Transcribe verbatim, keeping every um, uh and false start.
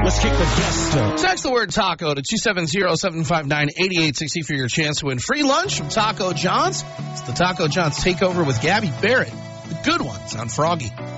Let's kick the dust up. Text the word taco to two seven zero, seven five nine, eight eight six zero for your chance to win free lunch from Taco John's. It's the Taco John's Takeover with Gabby Barrett. The good ones on Froggy.